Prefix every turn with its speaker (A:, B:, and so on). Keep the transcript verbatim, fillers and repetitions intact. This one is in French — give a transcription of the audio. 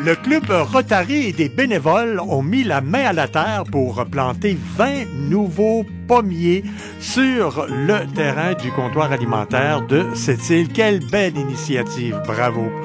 A: Le club Rotary et des bénévoles ont mis la main à la terre pour planter vingt nouveaux pommiers sur le terrain du comptoir alimentaire de cette île. Quelle belle initiative! Bravo!